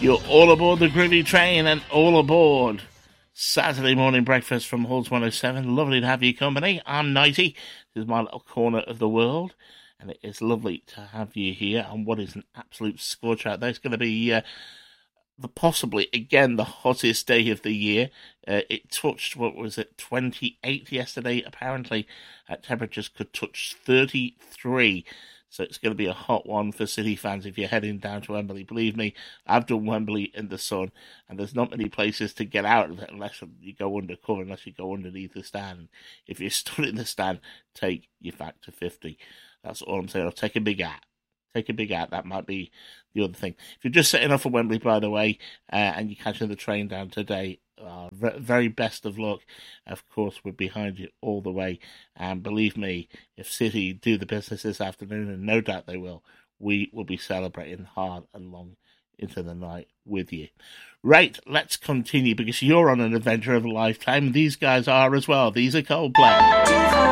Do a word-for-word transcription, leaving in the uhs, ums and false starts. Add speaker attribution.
Speaker 1: You're all aboard the Groovy Train and all aboard Saturday morning breakfast from Halls one oh seven. Lovely to have your company. I'm Nighty. This is my little corner of the world, and it is lovely to have you here on what is an absolute scorcher out there. It's going to be uh, the possibly, again, the hottest day of the year. Uh, it touched, what was it, twenty-eight yesterday. Apparently, uh, temperatures could touch thirty-three. So it's going to be a hot one for City fans if you're heading down to Wembley. Believe me, I've done Wembley in the sun, and there's not many places to get out of it unless you go undercover, unless you go underneath the stand. If you're stood in the stand, take your factor fifty. That's all I'm saying. I'll take a big hat. Take a big hat. That might be the other thing. If you're just setting off for Wembley, by the way, uh, and you're catching the train down today, uh, very best of luck. Of course, we're behind you all the way. And believe me, if City do the business this afternoon, and no doubt they will, we will be celebrating hard and long into the night with you. Right, let's continue, because you're on an adventure of a lifetime. These guys are as well. These are Coldplay.